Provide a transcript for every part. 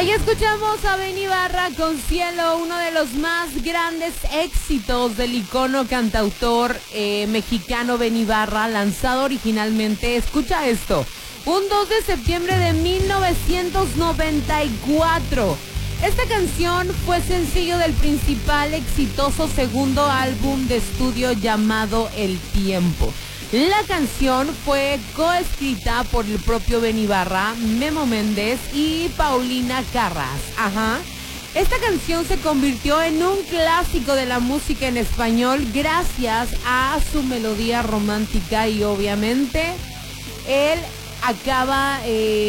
Ahí escuchamos a Benny Ibarra con Cielo, uno de los más grandes éxitos del icono cantautor mexicano Benny Ibarra, lanzado originalmente, escucha esto, un 2 de septiembre de 1994. Esta canción fue sencillo del principal exitoso segundo álbum de estudio llamado El Tiempo. La canción fue coescrita por el propio Benny Ibarra, Memo Méndez y Paulina Carras. Esta canción se convirtió en un clásico de la música en español gracias a su melodía romántica y obviamente él acaba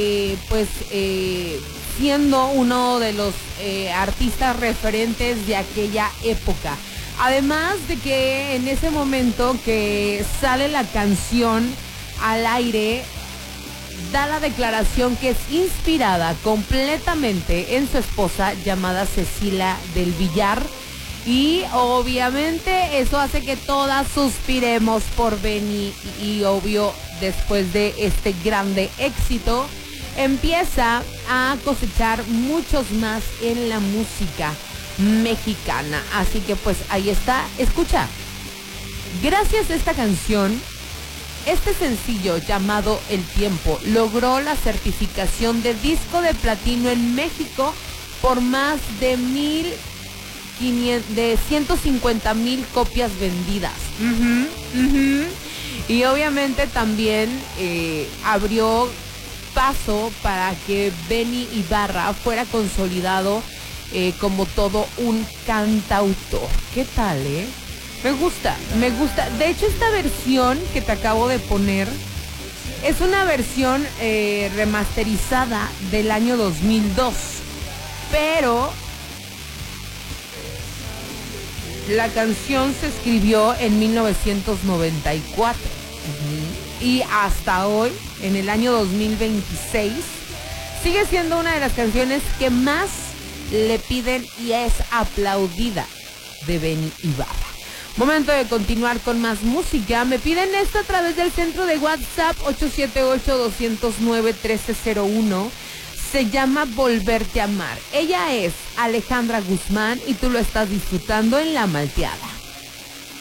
siendo uno de los artistas referentes de aquella época. Además de que en ese momento que sale la canción al aire, da la declaración que es inspirada completamente en su esposa llamada Cecilia del Villar. Y obviamente eso hace que todas suspiremos por Benny y obvio después de este grande éxito empieza a cosechar muchos más en la música mexicana. Así que pues ahí está, escucha. Gracias a esta canción, este sencillo llamado El Tiempo logró la certificación de disco de platino en México por más de 150,000 copias vendidas. Y obviamente también abrió paso para que Benny Ibarra fuera consolidado como todo un cantautor. ¿Qué tal, Me gusta. De hecho, esta versión que te acabo de poner es una versión remasterizada del año 2002. Pero la canción se escribió en 1994. Y hasta hoy, en el año 2026, sigue siendo una de las canciones que más le piden y es aplaudida de Benny Ibarra. Momento de continuar con más música. Me piden esto a través del centro de WhatsApp 878-209-1301. Se llama Volverte a Amar. Ella es Alejandra Guzmán y tú lo estás disfrutando en La Malteada.